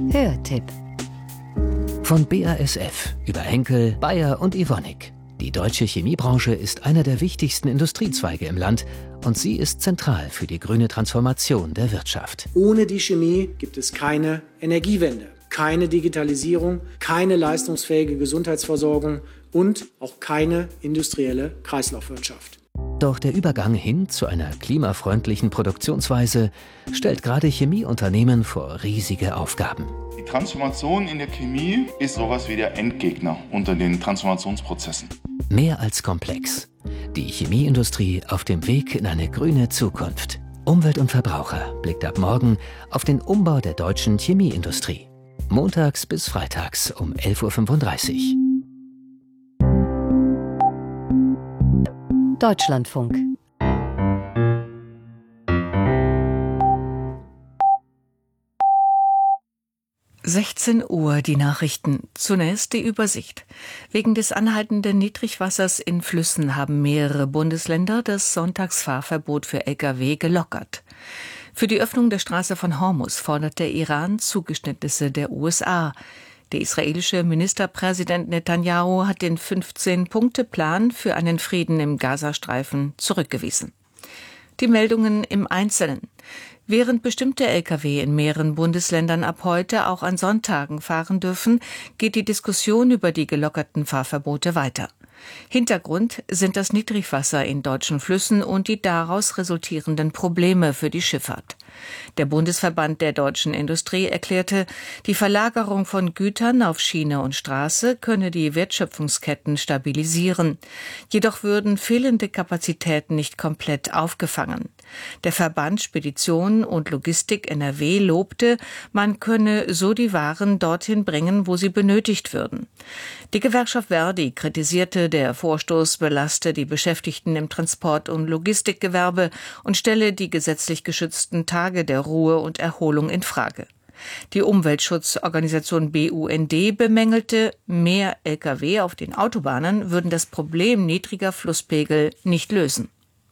Hörtipp Von BASF über Henkel, Bayer und Evonik. Die deutsche Chemiebranche ist einer der wichtigsten Industriezweige im Land und sie ist zentral für die grüne Transformation der Wirtschaft. Ohne die Chemie gibt es keine Energiewende, keine Digitalisierung, keine leistungsfähige Gesundheitsversorgung und auch keine industrielle Kreislaufwirtschaft. Doch der Übergang hin zu einer klimafreundlichen Produktionsweise stellt gerade Chemieunternehmen vor riesige Aufgaben. Die Transformation in der Chemie ist sowas wie der Endgegner unter den Transformationsprozessen. Mehr als komplex. Die Chemieindustrie auf dem Weg in eine grüne Zukunft. Umwelt und Verbraucher blickt ab morgen auf den Umbau der deutschen Chemieindustrie. Montags bis freitags um 11:35 Uhr. Deutschlandfunk 16 Uhr, die Nachrichten. Zunächst die Übersicht. Wegen des anhaltenden Niedrigwassers in Flüssen haben mehrere Bundesländer das Sonntagsfahrverbot für Lkw gelockert. Für die Öffnung der Straße von Hormuz fordert der Iran Zugeständnisse der USA. Der israelische Ministerpräsident Netanyahu hat den 15-Punkte-Plan für einen Frieden im Gazastreifen zurückgewiesen. Die Meldungen im Einzelnen. Während bestimmte Lkw in mehreren Bundesländern ab heute auch an Sonntagen fahren dürfen, geht die Diskussion über die gelockerten Fahrverbote weiter. Hintergrund sind das Niedrigwasser in deutschen Flüssen und die daraus resultierenden Probleme für die Schifffahrt. Der Bundesverband der deutschen Industrie erklärte, die Verlagerung von Gütern auf Schiene und Straße könne die Wertschöpfungsketten stabilisieren. Jedoch würden fehlende Kapazitäten nicht komplett aufgefangen. Der Verband Spedition und Logistik NRW lobte, man könne so die Waren dorthin bringen, wo sie benötigt würden. Die Gewerkschaft Verdi kritisierte, der Vorstoß belaste die Beschäftigten im Transport- und Logistikgewerbe und stelle die gesetzlich geschützten Tage der Ruhe und Erholung in Frage. Die Umweltschutzorganisation BUND bemängelte, mehr Lkw auf den Autobahnen würden das Problem niedriger Flusspegel nicht lösen.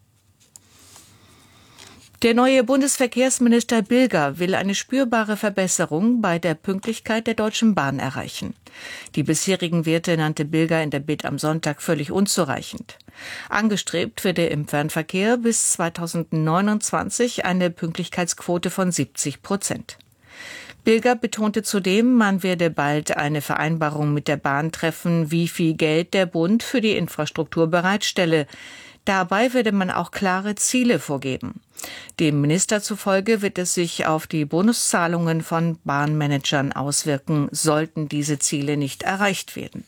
Der neue Bundesverkehrsminister Bilger will eine spürbare Verbesserung bei der Pünktlichkeit der Deutschen Bahn erreichen. Die bisherigen Werte nannte Bilger in der Bild am Sonntag völlig unzureichend. Angestrebt wird im Fernverkehr bis 2029 eine Pünktlichkeitsquote von 70%. Bilger betonte zudem, man werde bald eine Vereinbarung mit der Bahn treffen, wie viel Geld der Bund für die Infrastruktur bereitstelle. Dabei werde man auch klare Ziele vorgeben. Dem Minister zufolge wird es sich auf die Bonuszahlungen von Bahnmanagern auswirken, sollten diese Ziele nicht erreicht werden.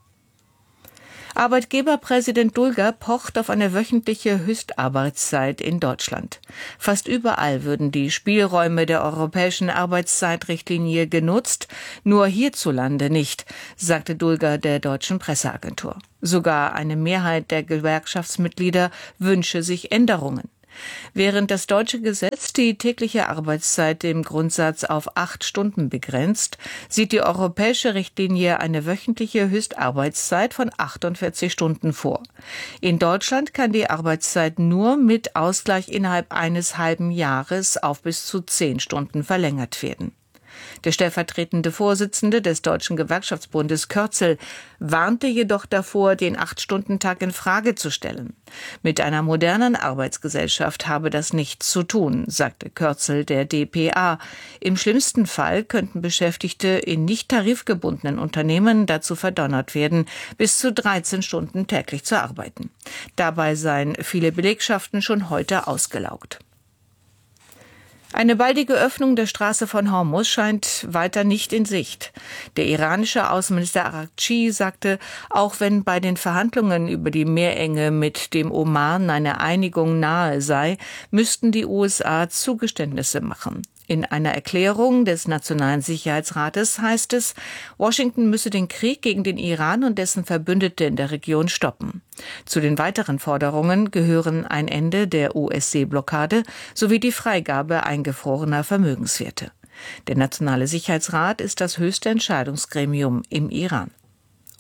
Arbeitgeberpräsident Dulger pocht auf eine wöchentliche Höchstarbeitszeit in Deutschland. Fast überall würden die Spielräume der europäischen Arbeitszeitrichtlinie genutzt, nur hierzulande nicht, sagte Dulger der deutschen Presseagentur. Sogar eine Mehrheit der Gewerkschaftsmitglieder wünsche sich Änderungen. Während das deutsche Gesetz die tägliche Arbeitszeit im Grundsatz auf 8 Stunden begrenzt, sieht die europäische Richtlinie eine wöchentliche Höchstarbeitszeit von 48 Stunden vor. In Deutschland kann die Arbeitszeit nur mit Ausgleich innerhalb eines halben Jahres auf bis zu 10 Stunden verlängert werden. Der stellvertretende Vorsitzende des Deutschen Gewerkschaftsbundes Körzel warnte jedoch davor, den 8-Stunden-Tag in Frage zu stellen. Mit einer modernen Arbeitsgesellschaft habe das nichts zu tun, sagte Körzel der dpa. Im schlimmsten Fall könnten Beschäftigte in nicht tarifgebundenen Unternehmen dazu verdonnert werden, bis zu 13 Stunden täglich zu arbeiten. Dabei seien viele Belegschaften schon heute ausgelaugt. Eine baldige Öffnung der Straße von Hormuz scheint weiter nicht in Sicht. Der iranische Außenminister Araghchi sagte, auch wenn bei den Verhandlungen über die Meerenge mit dem Oman eine Einigung nahe sei, müssten die USA Zugeständnisse machen. In einer Erklärung des Nationalen Sicherheitsrates heißt es, Washington müsse den Krieg gegen den Iran und dessen Verbündete in der Region stoppen. Zu den weiteren Forderungen gehören ein Ende der US-Seeblockade sowie die Freigabe eingefrorener Vermögenswerte. Der Nationale Sicherheitsrat ist das höchste Entscheidungsgremium im Iran.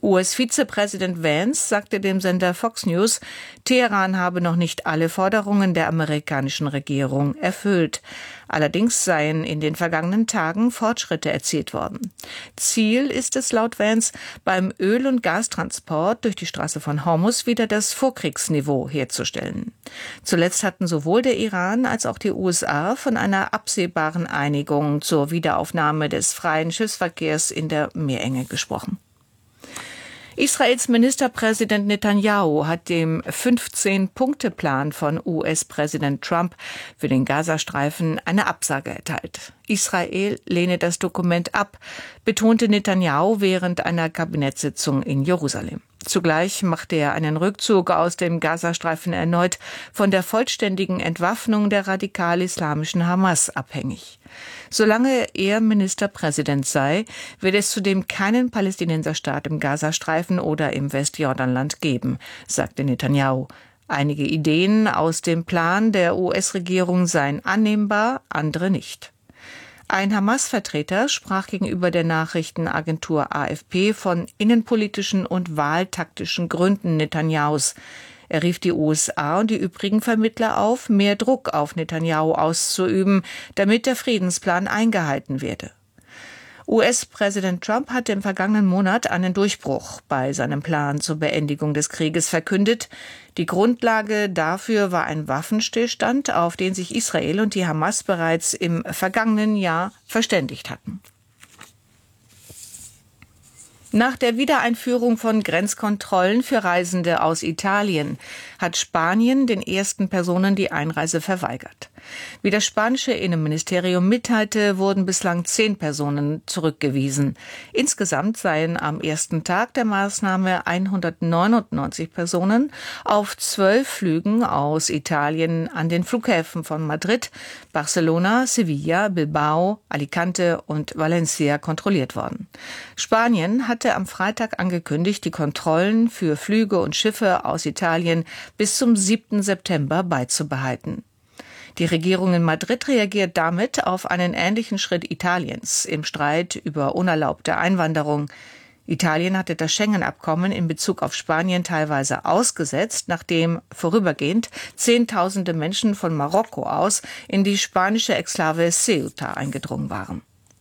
US-Vizepräsident Vance sagte dem Sender Fox News, Teheran habe noch nicht alle Forderungen der amerikanischen Regierung erfüllt. Allerdings seien in den vergangenen Tagen Fortschritte erzielt worden. Ziel ist es laut Vance, beim Öl- und Gastransport durch die Straße von Hormuz wieder das Vorkriegsniveau herzustellen. Zuletzt hatten sowohl der Iran als auch die USA von einer absehbaren Einigung zur Wiederaufnahme des freien Schiffsverkehrs in der Meerenge gesprochen. Israels Ministerpräsident Netanyahu hat dem 15-Punkte-Plan von US-Präsident Trump für den Gazastreifen eine Absage erteilt. Israel lehne das Dokument ab, betonte Netanyahu während einer Kabinettssitzung in Jerusalem. Zugleich machte er einen Rückzug aus dem Gazastreifen erneut von der vollständigen Entwaffnung der radikal-islamischen Hamas abhängig. Solange er Ministerpräsident sei, wird es zudem keinen Palästinenserstaat im Gazastreifen oder im Westjordanland geben, sagte Netanyahu. Einige Ideen aus dem Plan der US-Regierung seien annehmbar, andere nicht. Ein Hamas-Vertreter sprach gegenüber der Nachrichtenagentur AFP von innenpolitischen und wahltaktischen Gründen Netanyahus. Er rief die USA und die übrigen Vermittler auf, mehr Druck auf Netanyahu auszuüben, damit der Friedensplan eingehalten werde. US-Präsident Trump hatte im vergangenen Monat einen Durchbruch bei seinem Plan zur Beendigung des Krieges verkündet. Die Grundlage dafür war ein Waffenstillstand, auf den sich Israel und die Hamas bereits im vergangenen Jahr verständigt hatten. Nach der Wiedereinführung von Grenzkontrollen für Reisende aus Italien hat Spanien den ersten Personen die Einreise verweigert. Wie das spanische Innenministerium mitteilte, wurden bislang 10 Personen zurückgewiesen. Insgesamt seien am ersten Tag der Maßnahme 199 Personen auf 12 Flügen aus Italien an den Flughäfen von Madrid, Barcelona, Sevilla, Bilbao, Alicante und Valencia kontrolliert worden. Spanien hatte am Freitag angekündigt, die Kontrollen für Flüge und Schiffe aus Italien bis zum 7. September beizubehalten. Die Regierung in Madrid reagiert damit auf einen ähnlichen Schritt Italiens im Streit über unerlaubte Einwanderung. Italien hatte das Schengen-Abkommen in Bezug auf Spanien teilweise ausgesetzt, nachdem vorübergehend Zehntausende Menschen von Marokko aus in die spanische Exklave Ceuta eingedrungen waren.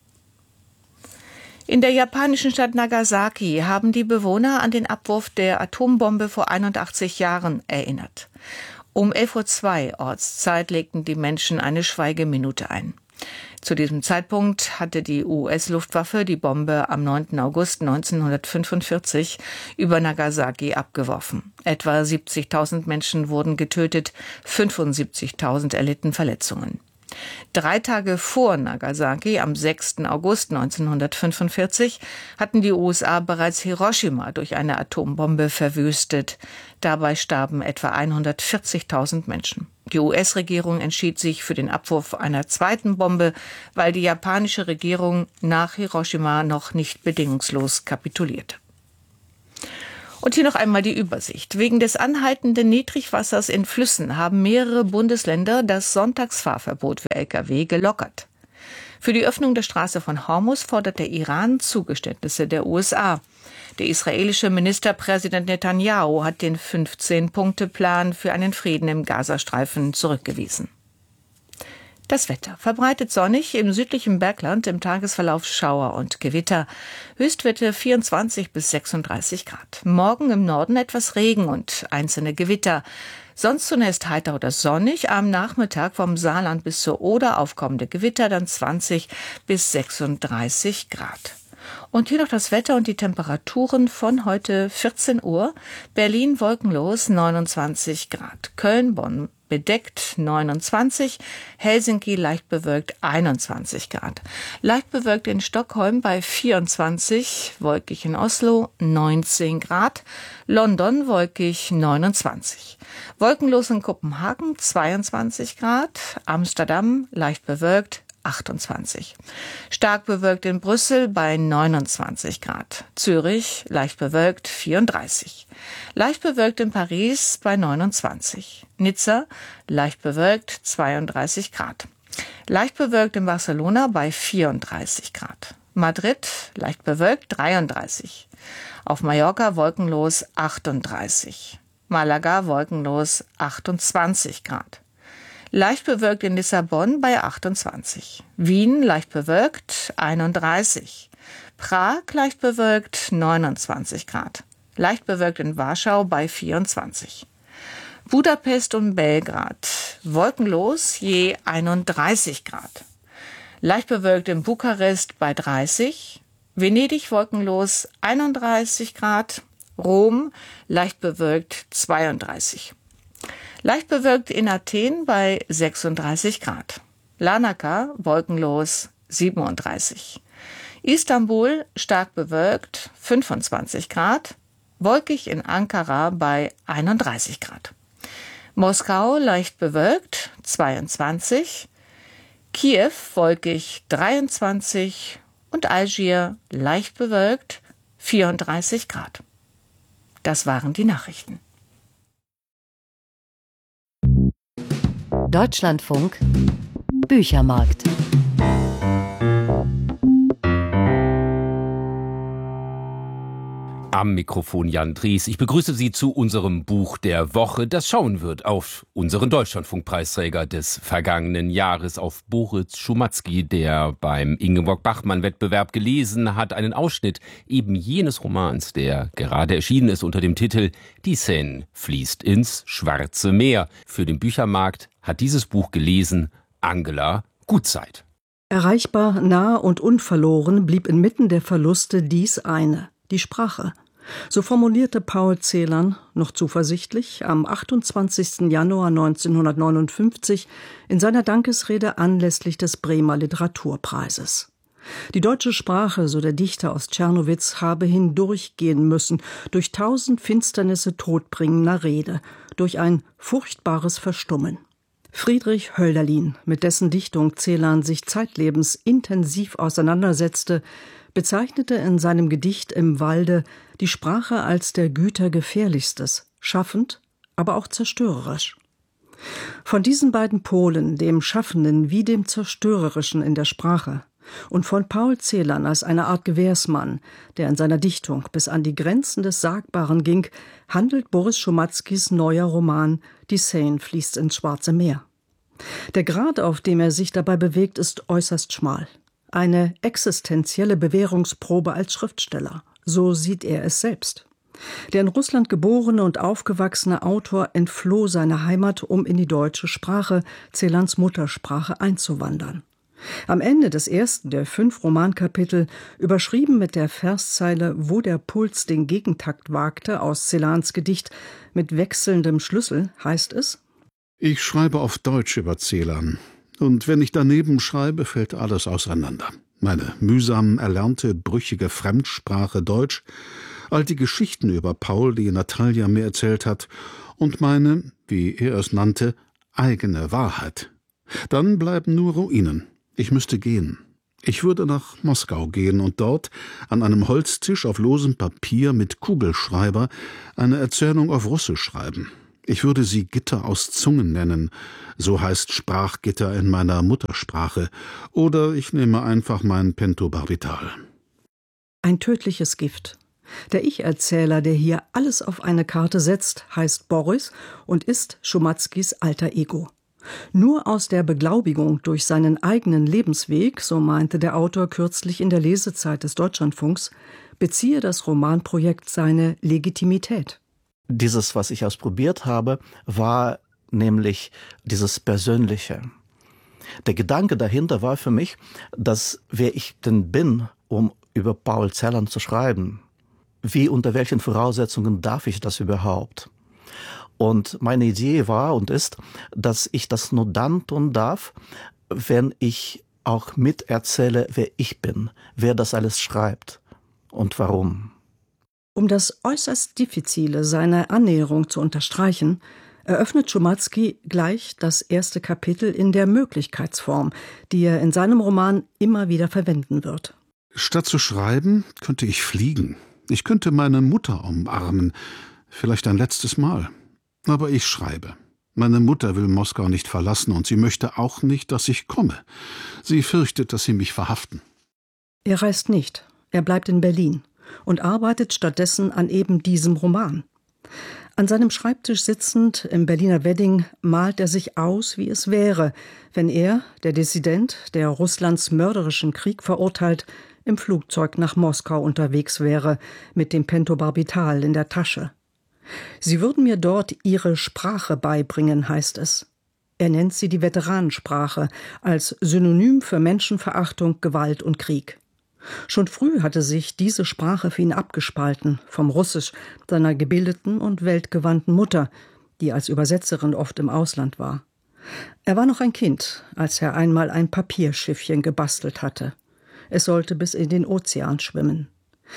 In der japanischen Stadt Nagasaki haben die Bewohner an den Abwurf der Atombombe vor 81 Jahren erinnert. Um 11:02 Uhr Ortszeit legten die Menschen eine Schweigeminute ein. Zu diesem Zeitpunkt hatte die US-Luftwaffe die Bombe am 9. August 1945 über Nagasaki abgeworfen. Etwa 70.000 Menschen wurden getötet, 75.000 erlitten Verletzungen. 3 Tage vor Nagasaki, am 6. August 1945, hatten die USA bereits Hiroshima durch eine Atombombe verwüstet. Dabei starben etwa 140.000 Menschen. Die US-Regierung entschied sich für den Abwurf einer zweiten Bombe, weil die japanische Regierung nach Hiroshima noch nicht bedingungslos kapitulierte. Und hier noch einmal die Übersicht. Wegen des anhaltenden Niedrigwassers in Flüssen haben mehrere Bundesländer das Sonntagsfahrverbot für Lkw gelockert. Für die Öffnung der Straße von Hormuz fordert der Iran Zugeständnisse der USA. Der israelische Ministerpräsident Netanyahu hat den 15-Punkte-Plan für einen Frieden im Gazastreifen zurückgewiesen. Das Wetter. Verbreitet sonnig, im südlichen Bergland im Tagesverlauf Schauer und Gewitter. Höchstwerte 24 bis 36 Grad. Morgen im Norden etwas Regen und einzelne Gewitter. Sonst zunächst heiter oder sonnig, am Nachmittag vom Saarland bis zur Oder aufkommende Gewitter, dann 20 bis 36 Grad. Und hier noch das Wetter und die Temperaturen von heute 14 Uhr. Berlin wolkenlos 29 Grad. Köln, Bonn bedeckt 29, Helsinki leicht bewölkt 21 Grad. Leicht bewölkt in Stockholm bei 24, wolkig in Oslo 19 Grad, London wolkig 29. Wolkenlos in Kopenhagen 22 Grad, Amsterdam leicht bewölkt 28. Stark bewölkt in Brüssel bei 29 Grad. Zürich leicht bewölkt 34. Leicht bewölkt in Paris bei 29. Nizza leicht bewölkt 32 Grad. Leicht bewölkt in Barcelona bei 34 Grad. Madrid leicht bewölkt 33. Auf Mallorca wolkenlos 38. Malaga wolkenlos 28 Grad. Leicht bewölkt in Lissabon bei 28. Wien leicht bewölkt 31. Prag leicht bewölkt 29 Grad. Leicht bewölkt in Warschau bei 24. Budapest und Belgrad wolkenlos je 31 Grad. Leicht bewölkt in Bukarest bei 30. Venedig wolkenlos 31 Grad. Rom leicht bewölkt 32. Leicht bewölkt in Athen bei 36 Grad. Larnaca wolkenlos 37. Istanbul stark bewölkt 25 Grad. Wolkig in Ankara bei 31 Grad. Moskau leicht bewölkt 22. Kiew wolkig 23 und Algier leicht bewölkt 34 Grad. Das waren die Nachrichten. Deutschlandfunk Büchermarkt. Am Mikrofon Jan Dries. Ich begrüße Sie zu unserem Buch der Woche, das schauen wird auf unseren Deutschlandfunkpreisträger des vergangenen Jahres, auf Boris Schumatzki, der beim Ingeborg-Bachmann-Wettbewerb gelesen hat, einen Ausschnitt eben jenes Romans, der gerade erschienen ist unter dem Titel Die Seine fließt ins Schwarze Meer. Für den Büchermarkt hat dieses Buch gelesen Angela Gutzeit. Erreichbar, nah und unverloren blieb inmitten der Verluste dies eine, die Sprache. So formulierte Paul Celan noch zuversichtlich am 28. Januar 1959 in seiner Dankesrede anlässlich des Bremer Literaturpreises. Die deutsche Sprache, so der Dichter aus Czernowitz, habe hindurchgehen müssen durch 1000 Finsternisse todbringender Rede, durch ein furchtbares Verstummen. Friedrich Hölderlin, mit dessen Dichtung Celan sich zeitlebens intensiv auseinandersetzte, bezeichnete in seinem Gedicht Im Walde die Sprache als der Güter gefährlichstes, schaffend, aber auch zerstörerisch. Von diesen beiden Polen, dem Schaffenden wie dem Zerstörerischen in der Sprache, und von Paul Celan als eine Art Gewährsmann, der in seiner Dichtung bis an die Grenzen des Sagbaren ging, handelt Boris Schumatzkis neuer Roman Die Seine fließt ins Schwarze Meer. Der Grad, auf dem er sich dabei bewegt, ist äußerst schmal. Eine existenzielle Bewährungsprobe als Schriftsteller. So sieht er es selbst. Der in Russland geborene und aufgewachsene Autor entfloh seiner Heimat, um in die deutsche Sprache, Celans Muttersprache, einzuwandern. Am Ende des ersten der 5 Romankapitel, überschrieben mit der Verszeile »Wo der Puls den Gegentakt wagte« aus Celans Gedicht mit wechselndem Schlüssel, heißt es: Ich schreibe auf Deutsch über Celan. Und wenn ich daneben schreibe, fällt alles auseinander. Meine mühsam erlernte, brüchige Fremdsprache Deutsch, all die Geschichten über Paul, die Natalia mir erzählt hat, und meine, wie er es nannte, eigene Wahrheit. Dann bleiben nur Ruinen. Ich müsste gehen. Ich würde nach Moskau gehen und dort an einem Holztisch auf losem Papier mit Kugelschreiber eine Erzählung auf Russisch schreiben. Ich würde sie Gitter aus Zungen nennen, so heißt Sprachgitter in meiner Muttersprache, oder ich nehme einfach mein Pentobarbital. Ein tödliches Gift. Der Ich-Erzähler, der hier alles auf eine Karte setzt, heißt Boris und ist Schumatzkis alter Ego. Nur aus der Beglaubigung durch seinen eigenen Lebensweg, so meinte der Autor kürzlich in der Lesezeit des Deutschlandfunks, beziehe das Romanprojekt seine Legitimität. Dieses, was ich ausprobiert habe, war nämlich dieses Persönliche. Der Gedanke dahinter war für mich, dass wer ich denn bin, um über Paul Celan zu schreiben, wie, unter welchen Voraussetzungen darf ich das überhaupt? Und meine Idee war und ist, dass ich das nur dann tun darf, wenn ich auch miterzähle, wer ich bin, wer das alles schreibt und warum. Um das äußerst Diffizile seiner Annäherung zu unterstreichen, eröffnet Schumatzki gleich das erste Kapitel in der Möglichkeitsform, die er in seinem Roman immer wieder verwenden wird. Statt zu schreiben, könnte ich fliegen. Ich könnte meine Mutter umarmen, vielleicht ein letztes Mal. Aber ich schreibe. Meine Mutter will Moskau nicht verlassen und sie möchte auch nicht, dass ich komme. Sie fürchtet, dass sie mich verhaften. Er reist nicht, er bleibt in Berlin und arbeitet stattdessen an eben diesem Roman. An seinem Schreibtisch sitzend im Berliner Wedding malt er sich aus, wie es wäre, wenn er, der Dissident, der Russlands mörderischen Krieg verurteilt, im Flugzeug nach Moskau unterwegs wäre, mit dem Pentobarbital in der Tasche. Sie würden mir dort ihre Sprache beibringen, heißt es. Er nennt sie die Veteranensprache als Synonym für Menschenverachtung, Gewalt und Krieg. Schon früh hatte sich diese Sprache für ihn abgespalten vom Russisch seiner gebildeten und weltgewandten Mutter, die als Übersetzerin oft im Ausland war. Er war noch ein Kind, als er einmal ein Papierschiffchen gebastelt hatte. Es sollte bis in den Ozean schwimmen.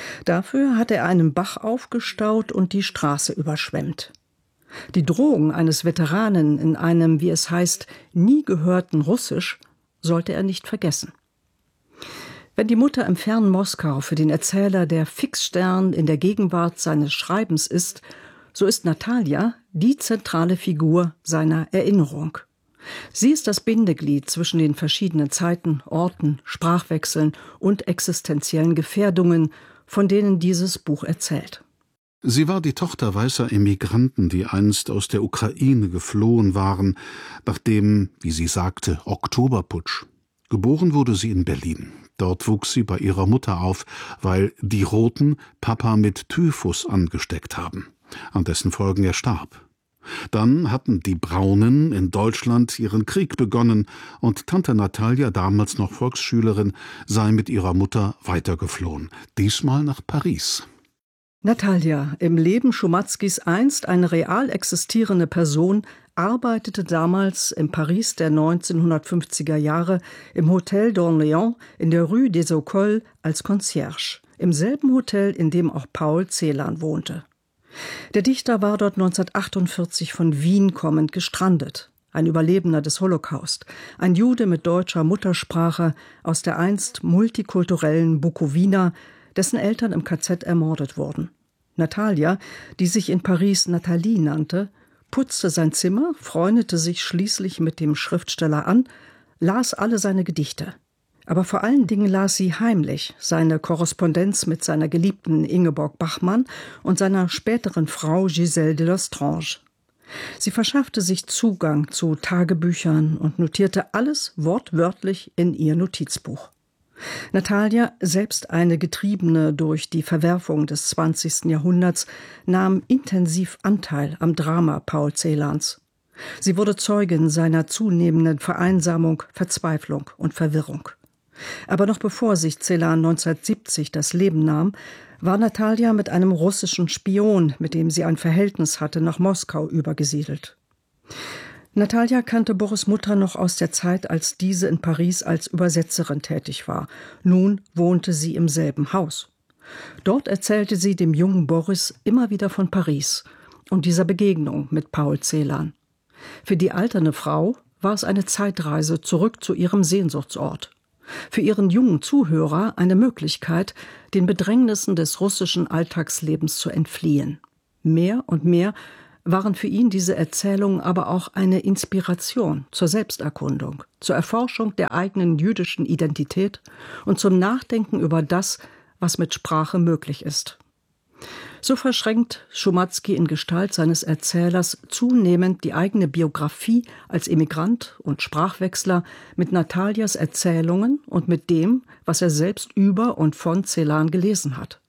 Dafür hatte er einen Bach aufgestaut und die Straße überschwemmt. Die Drohung eines Veteranen in einem, wie es heißt, nie gehörten Russisch sollte er nicht vergessen. Wenn die Mutter im fernen Moskau für den Erzähler der Fixstern in der Gegenwart seines Schreibens ist, so ist Natalja die zentrale Figur seiner Erinnerung. Sie ist das Bindeglied zwischen den verschiedenen Zeiten, Orten, Sprachwechseln und existenziellen Gefährdungen, von denen dieses Buch erzählt. Sie war die Tochter weißer Emigranten, die einst aus der Ukraine geflohen waren, nach dem, wie sie sagte, Oktoberputsch. Geboren wurde sie in Berlin. Dort wuchs sie bei ihrer Mutter auf, weil die Roten Papa mit Typhus angesteckt haben, an dessen Folgen er starb. Dann hatten die Braunen in Deutschland ihren Krieg begonnen und Tante Natalja, damals noch Volksschülerin, sei mit ihrer Mutter weitergeflohen, diesmal nach Paris. Natalja, im Leben Schumatzkis einst eine real existierende Person, arbeitete damals in Paris der 1950er Jahre im Hotel d'Orléans in der Rue des Écoles als Concierge, im selben Hotel, in dem auch Paul Celan wohnte. Der Dichter war dort 1948 von Wien kommend gestrandet, ein Überlebender des Holocaust, ein Jude mit deutscher Muttersprache aus der einst multikulturellen Bukowina, dessen Eltern im KZ ermordet wurden. Natalja, die sich in Paris Nathalie nannte, putzte sein Zimmer, freundete sich schließlich mit dem Schriftsteller an, las alle seine Gedichte. Aber vor allen Dingen las sie heimlich seine Korrespondenz mit seiner Geliebten Ingeborg Bachmann und seiner späteren Frau Gisèle de Lestrange. Sie verschaffte sich Zugang zu Tagebüchern und notierte alles wortwörtlich in ihr Notizbuch. Natalja, selbst eine Getriebene durch die Verwerfung des 20. Jahrhunderts, nahm intensiv Anteil am Drama Paul Celans. Sie wurde Zeugin seiner zunehmenden Vereinsamung, Verzweiflung und Verwirrung. Aber noch bevor sich Celan 1970 das Leben nahm, war Natalja mit einem russischen Spion, mit dem sie ein Verhältnis hatte, nach Moskau übergesiedelt. Natalja kannte Boris' Mutter noch aus der Zeit, als diese in Paris als Übersetzerin tätig war. Nun wohnte sie im selben Haus. Dort erzählte sie dem jungen Boris immer wieder von Paris und dieser Begegnung mit Paul Celan. Für die alternde Frau war es eine Zeitreise zurück zu ihrem Sehnsuchtsort. Für ihren jungen Zuhörer eine Möglichkeit, den Bedrängnissen des russischen Alltagslebens zu entfliehen. Mehr und mehr waren für ihn diese Erzählungen aber auch eine Inspiration zur Selbsterkundung, zur Erforschung der eigenen jüdischen Identität und zum Nachdenken über das, was mit Sprache möglich ist. So verschränkt Schumatzki in Gestalt seines Erzählers zunehmend die eigene Biografie als Emigrant und Sprachwechsler mit Nataljas Erzählungen und mit dem, was er selbst über und von Celan gelesen hat.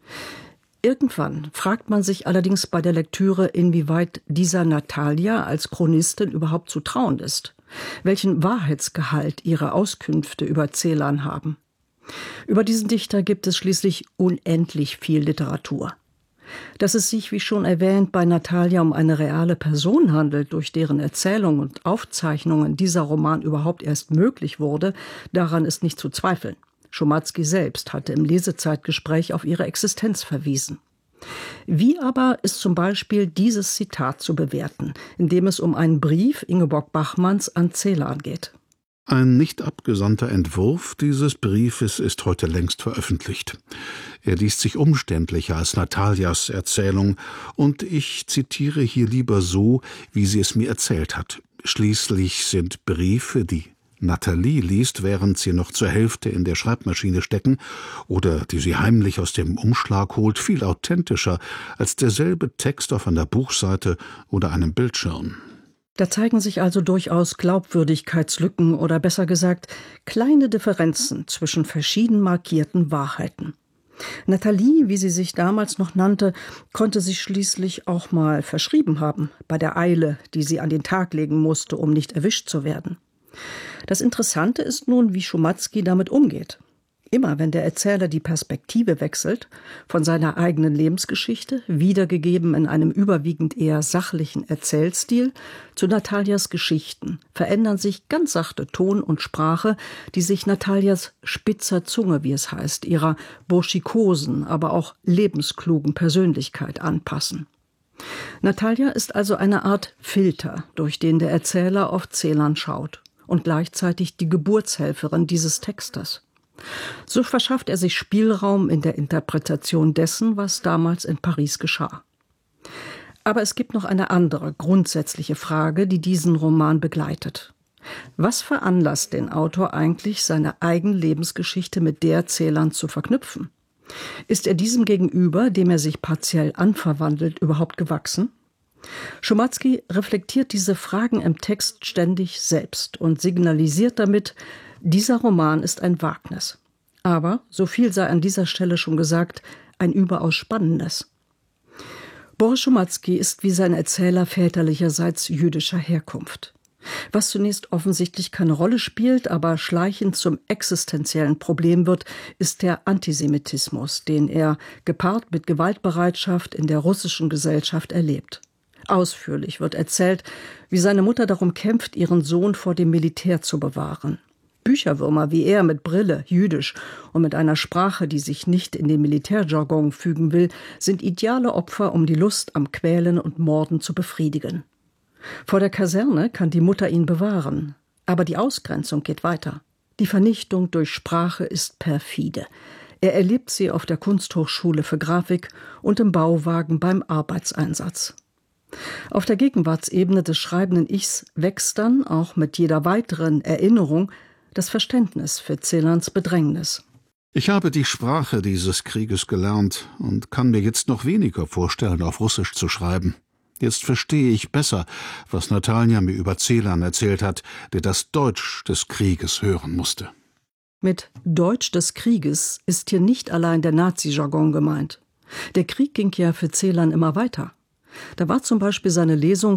Irgendwann fragt man sich allerdings bei der Lektüre, inwieweit dieser Natalja als Chronistin überhaupt zu trauen ist, welchen Wahrheitsgehalt ihre Auskünfte über Celan haben. Über diesen Dichter gibt es schließlich unendlich viel Literatur. Dass es sich, wie schon erwähnt, bei Natalja um eine reale Person handelt, durch deren Erzählung und Aufzeichnungen dieser Roman überhaupt erst möglich wurde, daran ist nicht zu zweifeln. Schumatzki selbst hatte im Lesezeitgespräch auf ihre Existenz verwiesen. Wie aber ist zum Beispiel dieses Zitat zu bewerten, in dem es um einen Brief Ingeborg Bachmanns an Celan geht? Ein nicht abgesandter Entwurf dieses Briefes ist heute längst veröffentlicht. Er liest sich umständlicher als Nataljas Erzählung, und ich zitiere hier lieber so, wie sie es mir erzählt hat. Schließlich sind Briefe, die Nathalie liest, während sie noch zur Hälfte in der Schreibmaschine stecken oder die sie heimlich aus dem Umschlag holt, viel authentischer als derselbe Text auf einer Buchseite oder einem Bildschirm. Da zeigen sich also durchaus Glaubwürdigkeitslücken oder besser gesagt kleine Differenzen zwischen verschieden markierten Wahrheiten. Nathalie, wie sie sich damals noch nannte, konnte sich schließlich auch mal verschrieben haben, bei der Eile, die sie an den Tag legen musste, um nicht erwischt zu werden. Das Interessante ist nun, wie Szumatzki damit umgeht. Immer wenn der Erzähler die Perspektive wechselt, von seiner eigenen Lebensgeschichte, wiedergegeben in einem überwiegend eher sachlichen Erzählstil, zu Nathalias Geschichten, verändern sich ganz sachte Ton und Sprache, die sich Nathalias spitzer Zunge, wie es heißt, ihrer burschikosen, aber auch lebensklugen Persönlichkeit anpassen. Natalia ist also eine Art Filter, durch den der Erzähler auf Celan schaut und gleichzeitig die Geburtshelferin dieses Textes. So verschafft er sich Spielraum in der Interpretation dessen, was damals in Paris geschah. Aber es gibt noch eine andere grundsätzliche Frage, die diesen Roman begleitet. Was veranlasst den Autor eigentlich, seine eigene Lebensgeschichte mit der Celans zu verknüpfen? Ist er diesem Gegenüber, dem er sich partiell anverwandelt, überhaupt gewachsen? Szumatzki reflektiert diese Fragen im Text ständig selbst und signalisiert damit, dieser Roman ist ein Wagnis. Aber, so viel sei an dieser Stelle schon gesagt, ein überaus spannendes. Boris Szumatzki ist wie sein Erzähler väterlicherseits jüdischer Herkunft. Was zunächst offensichtlich keine Rolle spielt, aber schleichend zum existenziellen Problem wird, ist der Antisemitismus, den er, gepaart mit Gewaltbereitschaft, in der russischen Gesellschaft erlebt. Ausführlich wird erzählt, wie seine Mutter darum kämpft, ihren Sohn vor dem Militär zu bewahren. Bücherwürmer wie er mit Brille, jüdisch und mit einer Sprache, die sich nicht in den Militärjargon fügen will, sind ideale Opfer, um die Lust am Quälen und Morden zu befriedigen. Vor der Kaserne kann die Mutter ihn bewahren, aber die Ausgrenzung geht weiter. Die Vernichtung durch Sprache ist perfide. Er erlebt sie auf der Kunsthochschule für Grafik und im Bauwagen beim Arbeitseinsatz. Auf der Gegenwartsebene des schreibenden Ichs wächst dann, auch mit jeder weiteren Erinnerung, das Verständnis für Celans Bedrängnis. Ich habe die Sprache dieses Krieges gelernt und kann mir jetzt noch weniger vorstellen, auf Russisch zu schreiben. Jetzt verstehe ich besser, was Natalia mir über Celan erzählt hat, der das Deutsch des Krieges hören musste. Mit Deutsch des Krieges ist hier nicht allein der Nazi-Jargon gemeint. Der Krieg ging ja für Celan immer weiter. Da war zum Beispiel seine Lesung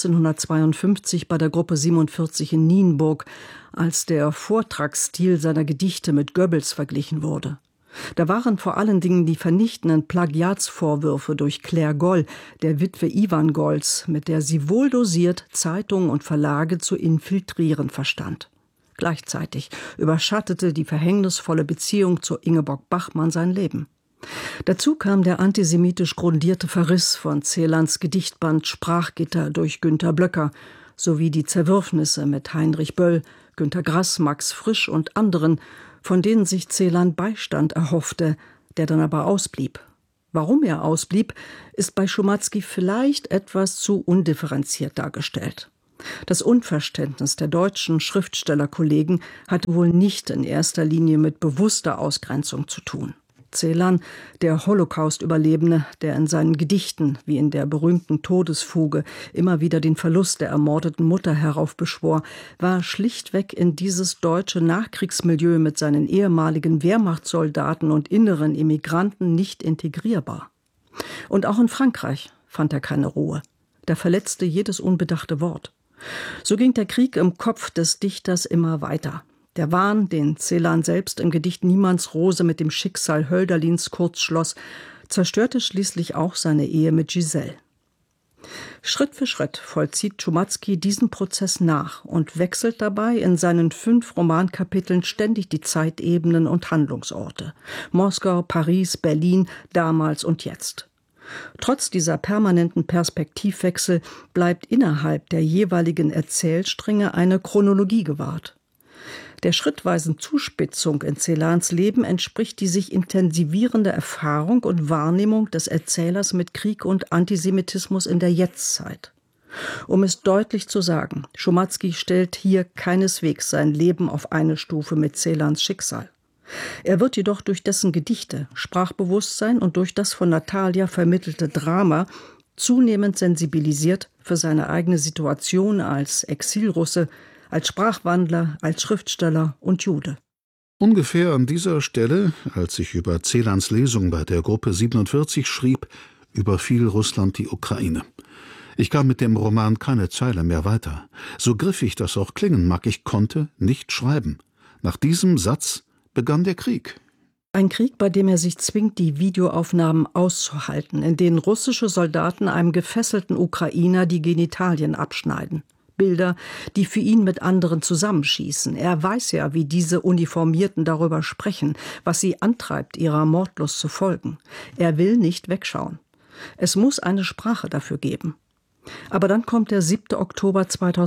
1952 bei der Gruppe 47 in Nienburg, als der Vortragsstil seiner Gedichte mit Goebbels verglichen wurde. Da waren vor allen Dingen die vernichtenden Plagiatsvorwürfe durch Claire Goll, der Witwe Iwan Golls, mit der sie wohl dosiert Zeitungen und Verlage zu infiltrieren verstand. Gleichzeitig überschattete die verhängnisvolle Beziehung zu Ingeborg Bachmann sein Leben. Dazu kam der antisemitisch grundierte Verriss von Celans Gedichtband Sprachgitter durch Günter Blöcker sowie die Zerwürfnisse mit Heinrich Böll, Günter Grass, Max Frisch und anderen, von denen sich Celan Beistand erhoffte, der dann aber ausblieb. Warum er ausblieb, ist bei Szumatzki vielleicht etwas zu undifferenziert dargestellt. Das Unverständnis der deutschen Schriftstellerkollegen hatte wohl nicht in erster Linie mit bewusster Ausgrenzung zu tun. Celan, der Holocaust-Überlebende, der in seinen Gedichten, wie in der berühmten Todesfuge, immer wieder den Verlust der ermordeten Mutter heraufbeschwor, war schlichtweg in dieses deutsche Nachkriegsmilieu mit seinen ehemaligen Wehrmachtssoldaten und inneren Immigranten nicht integrierbar. Und auch in Frankreich fand er keine Ruhe. Da verletzte jedes unbedachte Wort. So ging der Krieg im Kopf des Dichters immer weiter. Der Wahn, den Celan selbst im Gedicht Niemandsrose mit dem Schicksal Hölderlins kurz schloss, zerstörte schließlich auch seine Ehe mit Giselle. Schritt für Schritt vollzieht Szumatzki diesen Prozess nach und wechselt dabei in seinen 5 Romankapiteln ständig die Zeitebenen und Handlungsorte. Moskau, Paris, Berlin, damals und jetzt. Trotz dieser permanenten Perspektivwechsel bleibt innerhalb der jeweiligen Erzählstränge eine Chronologie gewahrt. Der schrittweisen Zuspitzung in Celans Leben entspricht die sich intensivierende Erfahrung und Wahrnehmung des Erzählers mit Krieg und Antisemitismus in der Jetztzeit. Um es deutlich zu sagen, Szumatzki stellt hier keineswegs sein Leben auf eine Stufe mit Celans Schicksal. Er wird jedoch durch dessen Gedichte, Sprachbewusstsein und durch das von Natalia vermittelte Drama zunehmend sensibilisiert für seine eigene Situation als Exilrusse, als Sprachwandler, als Schriftsteller und Jude. Ungefähr an dieser Stelle, als ich über Celans Lesung bei der Gruppe 47 schrieb, überfiel Russland die Ukraine. Ich kam mit dem Roman keine Zeile mehr weiter. So griffig das auch klingen mag, ich konnte nicht schreiben. Nach diesem Satz begann der Krieg. Ein Krieg, bei dem er sich zwingt, die Videoaufnahmen auszuhalten, in denen russische Soldaten einem gefesselten Ukrainer die Genitalien abschneiden. Bilder, die für ihn mit anderen zusammenschießen. Er weiß ja, wie diese Uniformierten darüber sprechen, was sie antreibt, ihrer Mordlust zu folgen. Er will nicht wegschauen. Es muss eine Sprache dafür geben. Aber dann kommt der 7. Oktober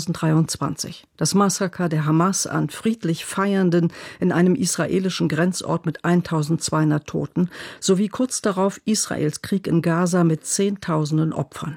2023. Das Massaker der Hamas an friedlich Feiernden in einem israelischen Grenzort mit 1200 Toten, sowie kurz darauf Israels Krieg in Gaza mit Zehntausenden Opfern.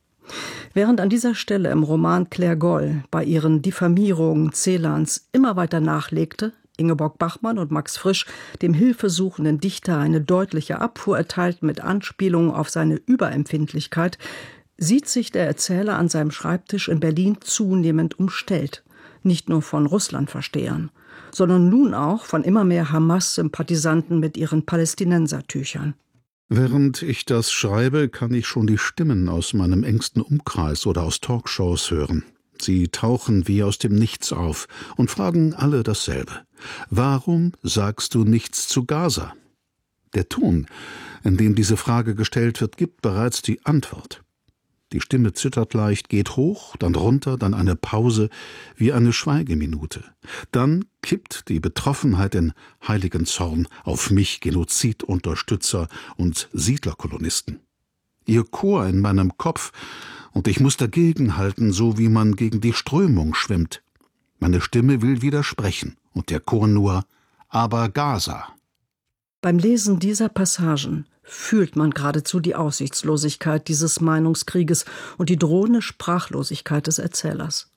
Während an dieser Stelle im Roman Claire Goll bei ihren Diffamierungen Celans immer weiter nachlegte, Ingeborg Bachmann und Max Frisch dem hilfesuchenden Dichter eine deutliche Abfuhr erteilten mit Anspielungen auf seine Überempfindlichkeit, sieht sich der Erzähler an seinem Schreibtisch in Berlin zunehmend umstellt, nicht nur von Russlandverstehern, sondern nun auch von immer mehr Hamas-Sympathisanten mit ihren Palästinensertüchern. Während ich das schreibe, kann ich schon die Stimmen aus meinem engsten Umkreis oder aus Talkshows hören. Sie tauchen wie aus dem Nichts auf und fragen alle dasselbe. Warum sagst du nichts zu Gaza? Der Ton, in dem diese Frage gestellt wird, gibt bereits die Antwort. Die Stimme zittert leicht, geht hoch, dann runter, dann eine Pause, wie eine Schweigeminute. Dann kippt die Betroffenheit in heiligen Zorn auf mich, Genozidunterstützer und Siedlerkolonisten. Ihr Chor in meinem Kopf, und ich muss dagegenhalten, so wie man gegen die Strömung schwimmt. Meine Stimme will widersprechen, und der Chor nur, aber Gaza. Beim Lesen dieser Passagen fühlt man geradezu die Aussichtslosigkeit dieses Meinungskrieges und die drohende Sprachlosigkeit des Erzählers.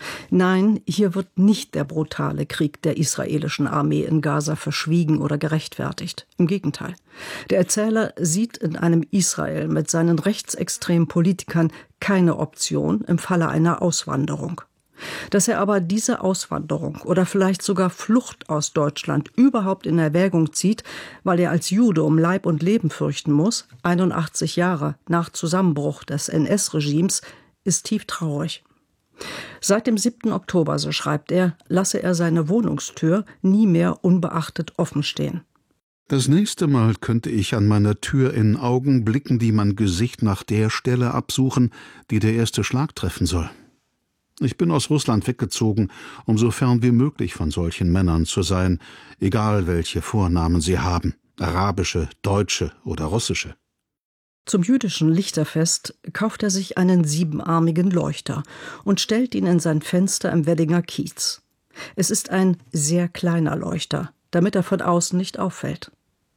Nein, hier wird nicht der brutale Krieg der israelischen Armee in Gaza verschwiegen oder gerechtfertigt. Im Gegenteil. Der Erzähler sieht in einem Israel mit seinen rechtsextremen Politikern keine Option im Falle einer Auswanderung. Dass er aber diese Auswanderung oder vielleicht sogar Flucht aus Deutschland überhaupt in Erwägung zieht, weil er als Jude um Leib und Leben fürchten muss, 81 Jahre nach Zusammenbruch des NS-Regimes, ist tief traurig. Seit dem 7. Oktober, so schreibt er, lasse er seine Wohnungstür nie mehr unbeachtet offen stehen. Das nächste Mal könnte ich an meiner Tür in Augenblicken, die mein Gesicht nach der Stelle absuchen, die der erste Schlag treffen soll. Ich bin aus Russland weggezogen, um so fern wie möglich von solchen Männern zu sein, egal welche Vornamen sie haben, arabische, deutsche oder russische. Zum jüdischen Lichterfest kauft er sich einen 7-armigen Leuchter und stellt ihn in sein Fenster im Weddinger Kiez. Es ist ein sehr kleiner Leuchter, damit er von außen nicht auffällt.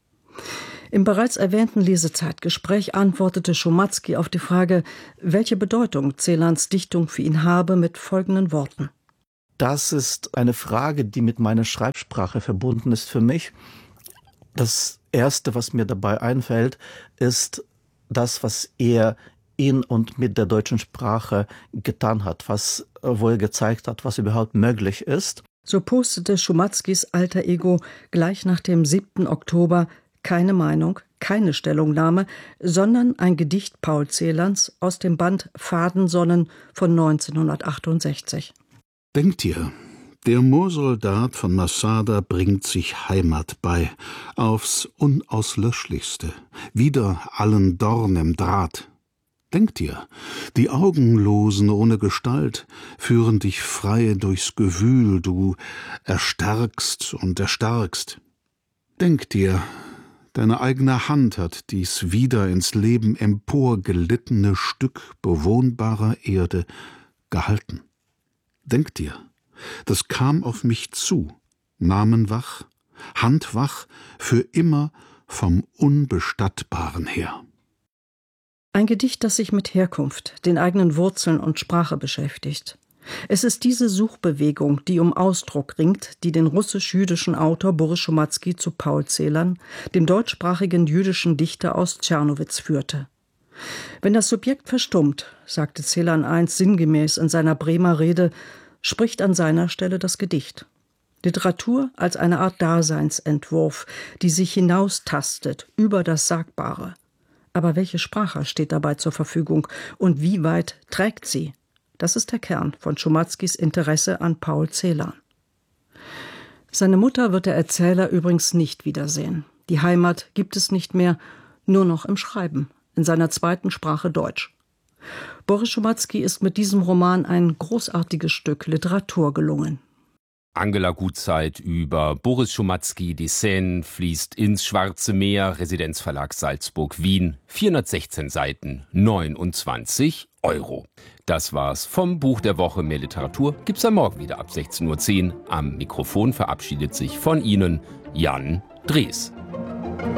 Im bereits erwähnten Lesezeitgespräch antwortete Szumatzki auf die Frage, welche Bedeutung Celans Dichtung für ihn habe, mit folgenden Worten. Das ist eine Frage, die mit meiner Schreibsprache verbunden ist für mich. Das Erste, was mir dabei einfällt, ist das, was er in und mit der deutschen Sprache getan hat, was wohl gezeigt hat, was überhaupt möglich ist. So postete Szumatzkis alter Ego gleich nach dem 7. Oktober keine Meinung, keine Stellungnahme, sondern ein Gedicht Paul Celans aus dem Band Fadensonnen von 1968. Denkt ihr, der Moorsoldat von Masada bringt sich Heimat bei, aufs Unauslöschlichste, wider allen Dorn im Draht. Denkt ihr, die Augenlosen ohne Gestalt führen dich frei durchs Gewühl, du erstarkst und erstarkst. Denkt ihr, deine eigene Hand hat dies wieder ins Leben emporgelittene Stück bewohnbarer Erde gehalten. Denkt ihr, das kam auf mich zu, namenwach, handwach, für immer vom Unbestattbaren her. Ein Gedicht, das sich mit Herkunft, den eigenen Wurzeln und Sprache beschäftigt. Es ist diese Suchbewegung, die um Ausdruck ringt, die den russisch-jüdischen Autor Boris Schumatzki zu Paul Celan, dem deutschsprachigen jüdischen Dichter aus Czernowitz, führte. Wenn das Subjekt verstummt, sagte Celan einst sinngemäß in seiner Bremer Rede, spricht an seiner Stelle das Gedicht. Literatur als eine Art Daseinsentwurf, die sich hinaustastet über das Sagbare. Aber welche Sprache steht dabei zur Verfügung und wie weit trägt sie? Das ist der Kern von Schumatzkis Interesse an Paul Celan. Seine Mutter wird der Erzähler übrigens nicht wiedersehen. Die Heimat gibt es nicht mehr, nur noch im Schreiben, in seiner zweiten Sprache Deutsch. Boris Schumatzki ist mit diesem Roman ein großartiges Stück Literatur gelungen. Angela Gutzeit über Boris Schumatzki, die Seine fließt ins Schwarze Meer, Residenzverlag Salzburg, Wien, 416 Seiten, 29 €. Das war's vom Buch der Woche. Mehr Literatur gibt's am Morgen wieder ab 16:10 Uhr. Am Mikrofon verabschiedet sich von Ihnen Jan Drees.